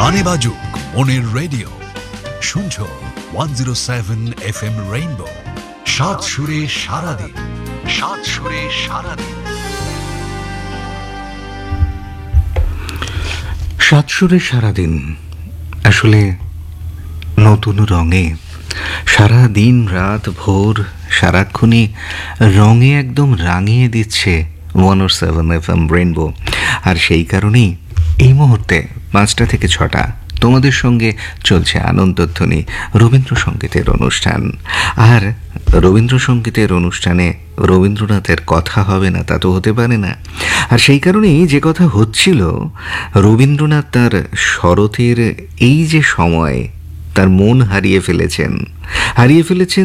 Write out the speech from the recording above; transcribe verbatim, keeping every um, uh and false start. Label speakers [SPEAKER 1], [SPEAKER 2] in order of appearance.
[SPEAKER 1] গানে বাজুক মনের রেডিও, শুনছো one zero seven F M rainbow. সাত সুরে সারাদিন, সাত সুরে সারাদিন।
[SPEAKER 2] সাত সুরে সারাদিন আসলে নতুন রঙে সারা দিন রাত ভোর সারাক্ষণই রঙে একদম রাঙিয়ে দিচ্ছে ওয়ান ও সেভেন এফ এম রেইনবো। আর সেই কারণেই এই মুহূর্তে পাঁচটা থেকে ছটা তোমাদের সঙ্গে চলছে আনন্দধ্বনি রবীন্দ্রসঙ্গীতের অনুষ্ঠান। আর রবীন্দ্রসঙ্গীতের অনুষ্ঠানে রবীন্দ্রনাথের কথা হবে না তা তো হতে পারে না। আর সেই কারণেই যে কথা হচ্ছিল, রবীন্দ্রনাথ তার শরতের এই যে সময় তার মন হারিয়ে ফেলেছেন হারিয়ে ফেলেছেন